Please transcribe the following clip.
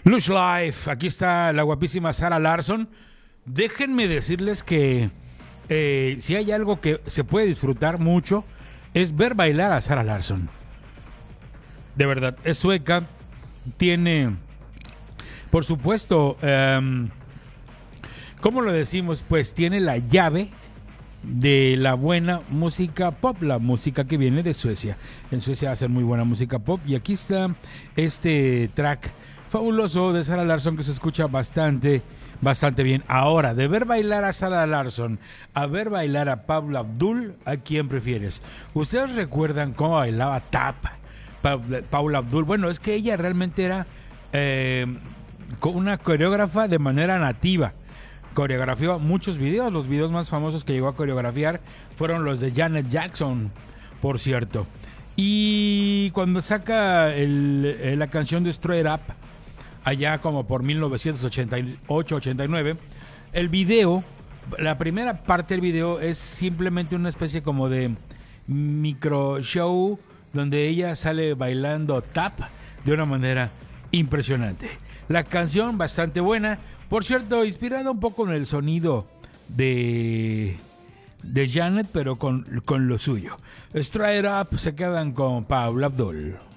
Lush Life, aquí está la guapísima Sarah Larsson. Déjenme decirles que si hay algo que se puede disfrutar mucho es ver bailar a Sarah Larsson. De verdad, es sueca, tiene, por supuesto, ¿cómo lo decimos? Pues tiene la llave de la buena música pop, la música que viene de Suecia. En Suecia hacen muy buena música pop y aquí está este track fabuloso de Sarah Larsson que se escucha bastante bien. Ahora, de ver bailar a Sarah Larsson a ver bailar a Paula Abdul, ¿a quién prefieres? ¿Ustedes recuerdan cómo bailaba Tap Paula Abdul? Bueno, es que ella realmente era una coreógrafa de manera nativa. Coreografió muchos videos. Los videos más famosos que llegó a coreografiar fueron los de Janet Jackson, por cierto. Y cuando saca la canción de Straight Up, allá como por 1988-89, el video, la primera parte del video es simplemente una especie como de micro show donde ella sale bailando tap de una manera impresionante. La canción bastante buena, por cierto, inspirada un poco en el sonido de Janet, pero con lo suyo. Straight Up se quedan con Paula Abdul.